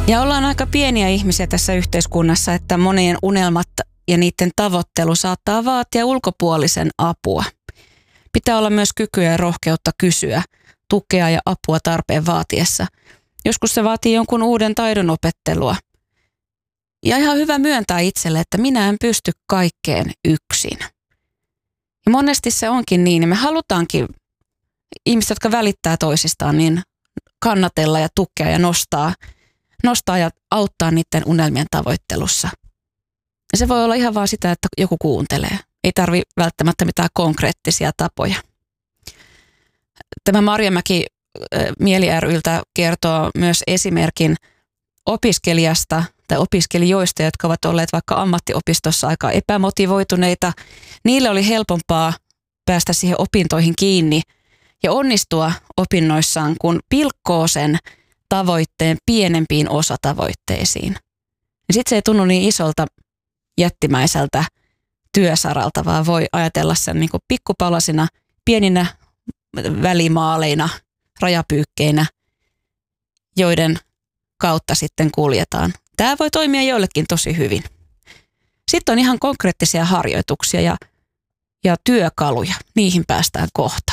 Ja ollaan aika pieniä ihmisiä tässä yhteiskunnassa, että monien unelmat ja niiden tavoittelu saattaa vaatia ulkopuolisen apua. Pitää olla myös kykyä ja rohkeutta kysyä, tukea ja apua tarpeen vaatiessa. Joskus se vaatii jonkun uuden taidon opettelua. Ja ihan hyvä myöntää itselle, että minä en pysty kaikkeen yksin. Ja monesti se onkin niin, ja me halutaankin ihmiset, jotka välittää toisistaan, niin kannatella ja tukea ja nostaa ja auttaa niiden unelmien tavoittelussa. Ja se voi olla ihan vaan sitä, että joku kuuntelee. Ei tarvitse välttämättä mitään konkreettisia tapoja. Tämä Marjamäki Mieli ry:ltä kertoo myös esimerkin opiskelijasta tai opiskelijoista, jotka ovat olleet vaikka ammattiopistossa aika epämotivoituneita. Niille oli helpompaa päästä siihen opintoihin kiinni ja onnistua opinnoissaan, kun pilkkoo sen tavoitteen pienempiin osatavoitteisiin. Sitten se ei tunnu niin isolta jättimäiseltä työsaralta, vaan voi ajatella sen niin kuin pikkupalasina, pieninä välimaaleina, rajapyykkeinä, joiden kautta sitten kuljetaan. Tämä voi toimia joillekin tosi hyvin. Sitten on ihan konkreettisia harjoituksia ja työkaluja. Niihin päästään kohta.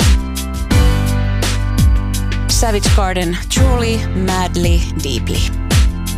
Savage Garden, Truly, Madly, Deeply.